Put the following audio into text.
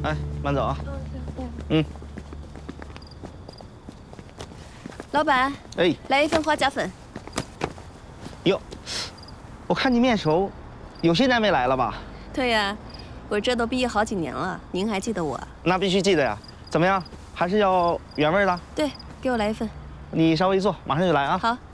哎，慢走啊。嗯。 老板， 哎， 来一份花甲粉。 哟，我看你面熟，有些年没来了吧？ 对呀，我这都毕业好几年了，您还记得我？ 那必须记得呀。怎么样？还是要原味的？ 对，给我来一份。 你稍微一坐，马上就来啊。 好。